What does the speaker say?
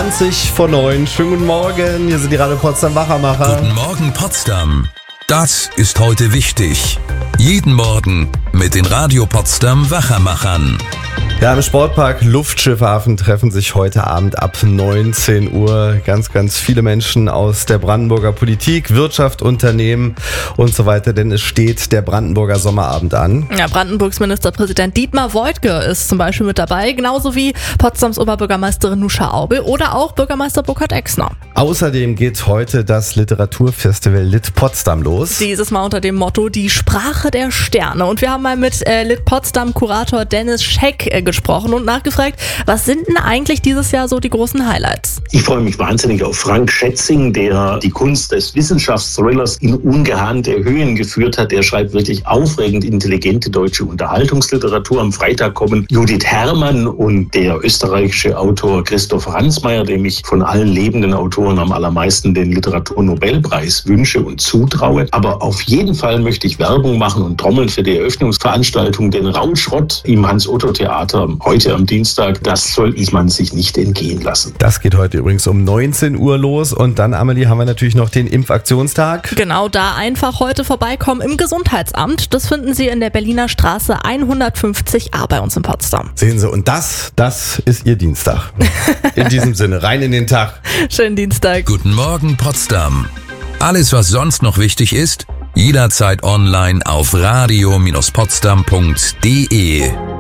20 vor 9. Schönen guten Morgen, hier sind die Radio Potsdam Wachermacher. Guten Morgen Potsdam. Das ist heute wichtig. Jeden Morgen mit den Radio Potsdam Wachermachern. Ja, im Sportpark Luftschiffhafen treffen sich heute Abend ab 19 Uhr ganz viele Menschen aus der Brandenburger Politik, Wirtschaft, Unternehmen und so weiter, denn es steht der Brandenburger Sommerabend an. Ja, Brandenburgs Ministerpräsident Dietmar Woidke ist zum Beispiel mit dabei, genauso wie Potsdams Oberbürgermeisterin Nuscha Aubel oder auch Bürgermeister Burkhard Exner. Außerdem geht heute das Literaturfestival Lit Potsdam los. Dieses Mal unter dem Motto Die Sprache der Sterne. Und wir haben mal mit Lit Potsdam Kurator Dennis Scheck gesprochen und nachgefragt, was sind denn eigentlich dieses Jahr so die großen Highlights? Ich freue mich wahnsinnig auf Frank Schätzing, der die Kunst des Wissenschaftsthrillers in ungeahnte Höhen geführt hat. Er schreibt wirklich aufregend intelligente deutsche Unterhaltungsliteratur. Am Freitag kommen Judith Herrmann und der österreichische Autor Christoph Ransmayr, dem ich von allen lebenden Autoren am allermeisten den Literaturnobelpreis wünsche und zutraue. Aber auf jeden Fall möchte ich Werbung machen und trommeln für die Eröffnungsveranstaltung, den Rauschrott im Hans-Otto-Theater heute am Dienstag. Das soll man sich nicht entgehen lassen. Das geht heute übrigens um 19 Uhr los und dann, Amelie, haben wir natürlich noch den Impfaktionstag. Genau, da einfach heute vorbeikommen im Gesundheitsamt. Das finden Sie in der Berliner Straße 150a bei uns in Potsdam. Sehen Sie, und das ist Ihr Dienstag. In diesem Sinne, rein in den Tag. Schönen Dienstag. Guten Morgen Potsdam. Alles, was sonst noch wichtig ist, jederzeit online auf radio-potsdam.de.